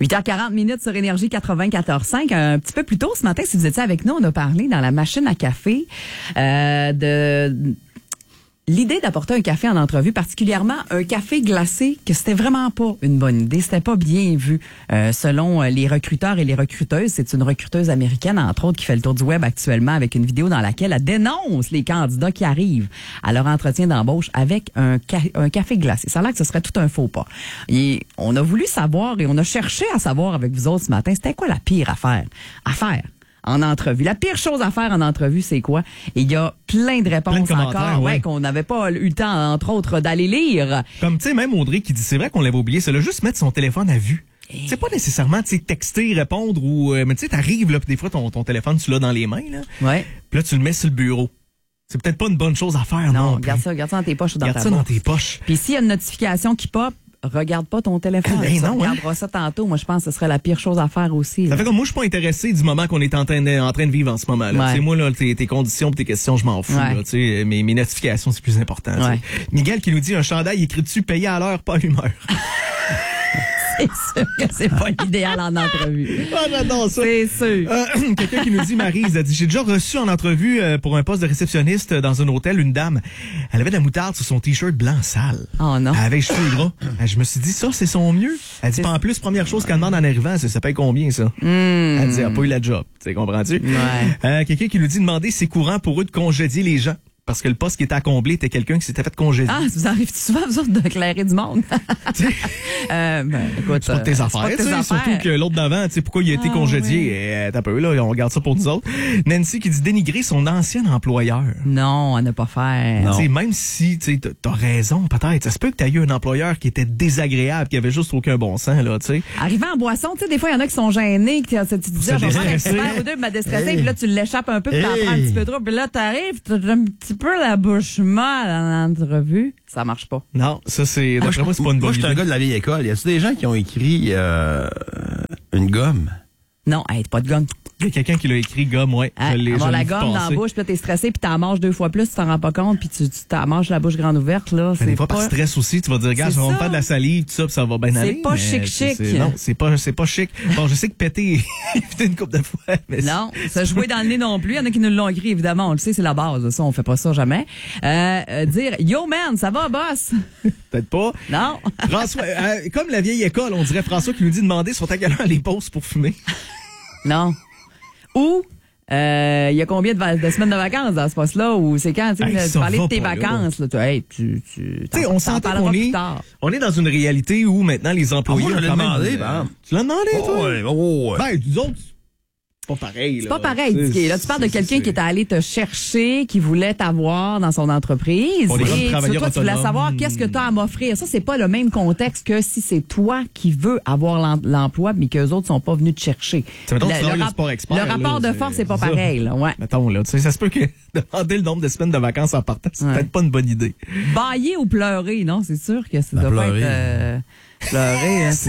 8h40 sur Énergie 94.5. Un petit peu plus tôt ce matin, si vous étiez avec nous, on a parlé dans la machine à café de l'idée d'apporter un café en entrevue, particulièrement un café glacé, que c'était vraiment pas une bonne idée, c'était pas bien vu. Selon les recruteurs et les recruteuses, c'est une recruteuse américaine, entre autres, qui fait le tour du web actuellement avec une vidéo dans laquelle elle dénonce les candidats qui arrivent à leur entretien d'embauche avec un café glacé. Ça a l'air que ce serait tout un faux pas. Et on a voulu savoir et on a cherché à savoir avec vous autres ce matin, c'était quoi la pire affaire en entrevue. La pire chose à faire en entrevue, c'est quoi? Et il y a plein de réponses encore, qu'on n'avait pas eu le temps, entre autres, d'aller lire. Comme, tu sais, même Audrey qui dit, c'est vrai qu'on l'avait oublié, c'est là, juste mettre son téléphone à vue. C'est pas nécessairement, tu sais, texter, répondre ou, mais tu sais, t'arrives, là, pis des fois, ton téléphone, tu l'as dans les mains, là. Ouais. Puis là, tu le mets sur le bureau. C'est peut-être pas une bonne chose à faire, non? Garde ça dans tes poches ou dans ta bourse. Garde ça dans tes poches. Puis s'il y a une notification qui pop, regarde pas ton téléphone. Ben tu non, regarderas ça tantôt. Moi, je pense que ce serait la pire chose à faire aussi. Ça fait comme moi, je suis pas intéressé du moment qu'on est en train de vivre en ce moment. Là. Ouais. Moi, là, tes conditions, tes questions, je m'en fous. Ouais. Là, mes notifications, c'est plus important. Ouais. Miguel qui nous dit un chandail écrit dessus payé à l'heure, pas à l'humeur. C'est sûr que c'est pas l'idéal en entrevue. Ah, j'adore ça. C'est sûr. Quelqu'un qui nous dit, Maryse, a dit, j'ai déjà reçu en entrevue pour un poste de réceptionniste dans un hôtel une dame. Elle avait de la moutarde sur son t-shirt blanc sale. Oh non. Elle avait les cheveux gras. Je me suis dit, ça, c'est son mieux. Elle dit, pas en plus, première chose qu'elle demande en arrivant, c'est ça paye combien, ça? Elle dit, elle a pas eu la job. Tu comprends-tu? Ouais. Quelqu'un qui nous dit, demander, c'est courant pour eux de congédier les gens. Parce que le poste qui était à combler était quelqu'un qui s'était fait congédier. Ah, vous arrivez souvent, vous autres, d'éclairer du monde. Écoute, c'est pas de tes affaires, tu sais, surtout que l'autre d'avant, tu sais, pourquoi il a été congédié, t'as peu, là, on regarde ça pour nous autres. Nancy qui dit dénigrer son ancien employeur. Non, à ne pas faire. Tu sais, même si, tu sais, t'as raison, peut-être, ça se peut que t'aies eu un employeur qui était désagréable, qui avait juste aucun bon sens, là, tu sais. Arrivé en boisson, tu sais, des fois, il y en a qui sont gênés, qui tu te dis, je vais faire un super ou deux, m'a déstressé, puis là, tu l'échappes un peu, puis t'en prends un petit peu trop, puis là, t'arrives, t'as un petit peu la bouche molle en entrevue. Ça marche pas. Non, ça, c'est, d'après moi, c'est pas une bonne idée. Moi, je suis un gars de la vieille école. Y a-tu des gens qui ont écrit une gomme? Non, pas de gomme. Il y a quelqu'un qui l'a écrit gomme, ouais. Avoir la gomme dans la bouche, puis là, t'es stressé, puis t'en manges 2 fois plus, tu t'en rends pas compte, puis tu t'en manges la bouche grande ouverte, là. Des fois, par stress aussi, tu vas dire, regarde, je vais me faire de la salive, tout ça, puis ça va bien aller. C'est pas chic. Non, c'est pas chic. Bon, je sais que péter, éviter une couple de fois, mais non, ça jouer dans le nez non plus. Il y en a qui nous l'ont écrit, évidemment. On le sait, c'est la base. Ça, on fait pas ça jamais. Dire, yo man, ça va, boss? Peut-être pas. Non. François, comme la vieille école, on dirait François qui nous dit demander sont à quelle heure les pauses pour fumer. Non. Ou, il y a combien de semaines de vacances dans ce poste-là? Ou c'est quand, tu parlais de tes vacances, là, tu sais, on s'entend qu'on est dans une réalité où maintenant les employés ont quand même... Tu l'as demandé, toi? Ouais. Ben, nous autres, c'est pas pareil. C'est pas pareil. Là, tu parles de quelqu'un qui est allé te chercher, qui voulait t'avoir dans son entreprise. Et toi, tu voulais savoir qu'est-ce que tu as à m'offrir. Ça, c'est pas le même contexte que si c'est toi qui veux avoir l'emploi, mais qu'eux autres sont pas venus te chercher. Le rapport de force, c'est pas pareil. Là, ouais. Mettons, là, tu sais, ça se peut que demander le nombre de semaines de vacances en partant, c'est peut-être pas une bonne idée. Bailler ou pleurer, non? C'est sûr que ça doit pas être... Pleurer, hein,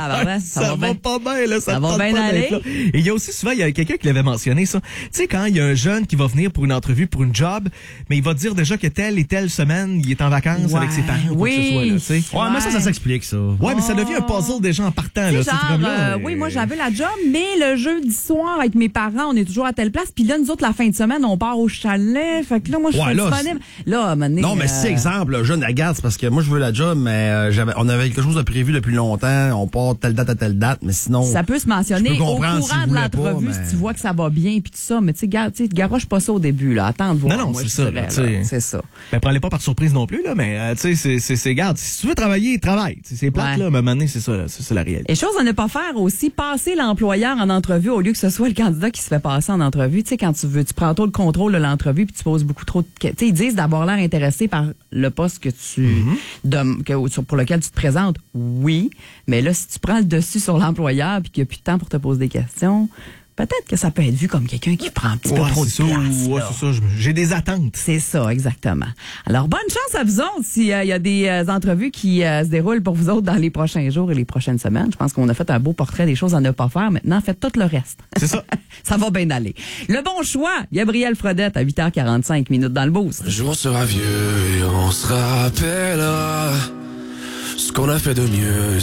ça va pas bien, là, ça va bien aller. Et il y a aussi souvent, il y a quelqu'un qui l'avait mentionné, ça. Tu sais, quand il y a un jeune qui va venir pour une entrevue, pour une job, mais il va dire déjà que telle et telle semaine, il est en vacances avec ses parents ou quoi que ce soit, là, tu sais. Ouais, mais ça s'explique, ça. Ouais, mais ça devient un puzzle déjà en partant, là. Genre, oui, moi, j'avais la job, mais le jeudi soir, avec mes parents, on est toujours à telle place, puis là, nous autres, la fin de semaine, on part au chalet, fait que là, moi, je suis disponible. Là, non, mais si, exemple, le jeune, regarde, c'est parce que moi, je veux la job, mais on avait quelque chose de prévu depuis longtemps, on part telle date à telle date, mais sinon... Ça peut se mentionner au courant de l'entrevue si tu vois que ça va bien puis tout ça, mais tu sais, garoche pas ça au début, là. Attends de voir. Non, moi, c'est ça. Ben, prends-les pas par surprise non plus, là, mais tu sais, c'est garde. Si tu veux travailler, travaille. C'est plate, là, mais à un moment donné, c'est ça la réalité. Et chose à ne pas faire aussi, passer l'employeur en entrevue au lieu que ce soit le candidat qui se fait passer en entrevue. Tu sais, quand tu prends trop le contrôle de l'entrevue puis tu poses beaucoup trop de... Tu sais, ils disent d'avoir l'air intéressé par le poste que pour lequel tu te présentes. Oui. Mais là, si tu prends le dessus sur l'employeur puis qu'il n'y a plus de temps pour te poser des questions, peut-être que ça peut être vu comme quelqu'un qui prend un petit peu trop de place. Ouais, c'est ça. J'ai des attentes. C'est ça, exactement. Alors, bonne chance à vous autres s'il y a des entrevues qui se déroulent pour vous autres dans les prochains jours et les prochaines semaines. Je pense qu'on a fait un beau portrait des choses à ne pas faire. Maintenant, faites tout le reste. C'est ça. Ça va bien aller. Le bon choix, Gabriel Fredette à 8h45 dans le boost. Un jour on sera vieux et on se rappellera ce qu'on a fait de mieux.